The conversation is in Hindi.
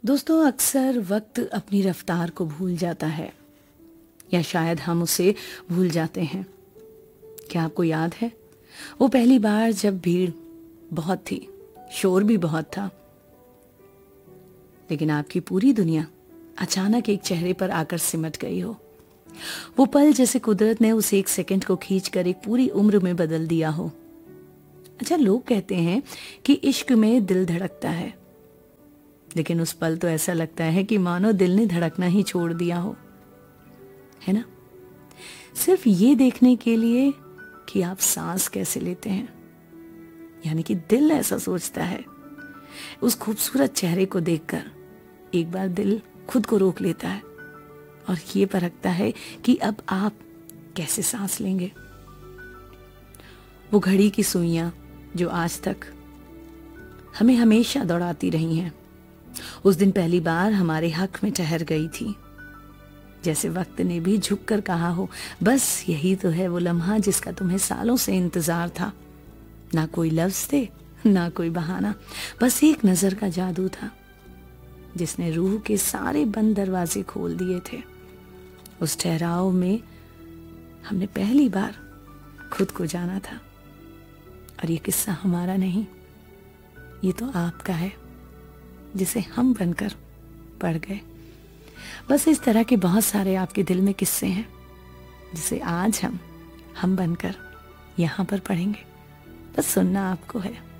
दोस्तों, अक्सर वक्त अपनी रफ्तार को भूल जाता है या शायद हम उसे भूल जाते हैं। क्या आपको याद है वो पहली बार जब भीड़ बहुत थी, शोर भी बहुत था, लेकिन आपकी पूरी दुनिया अचानक एक चेहरे पर आकर सिमट गई हो। वो पल जैसे कुदरत ने उस एक सेकंड को खींचकर एक पूरी उम्र में बदल दिया हो। अच्छा, लोग कहते हैं कि इश्क में दिल धड़कता है, लेकिन उस पल तो ऐसा लगता है कि मानो दिल ने धड़कना ही छोड़ दिया हो, है ना? सिर्फ ये देखने के लिए कि आप सांस कैसे लेते हैं। यानी कि दिल ऐसा सोचता है। उस खूबसूरत चेहरे को देखकर एक बार दिल खुद को रोक लेता है और ये परखता है कि अब आप कैसे सांस लेंगे। वो घड़ी की सुइयां जो आज तक हमें हमेशा दौड़ाती रही हैं, उस दिन पहली बार हमारे हक में ठहर गई थी। जैसे वक्त ने भी झुककर कहा हो, बस यही तो है वो लम्हा जिसका तुम्हें सालों से इंतजार था। ना कोई लफ्ज थे, ना कोई बहाना, बस एक नजर का जादू था जिसने रूह के सारे बंद दरवाजे खोल दिए थे। उस ठहराव में हमने पहली बार खुद को जाना था। और ये किस्सा हमारा नहीं, ये तो आपका है, जिसे हम बनकर पढ़ गए। बस इस तरह के बहुत सारे आपके दिल में किस्से हैं जिसे आज हम बनकर यहाँ पर पढ़ेंगे। बस सुनना आपको है।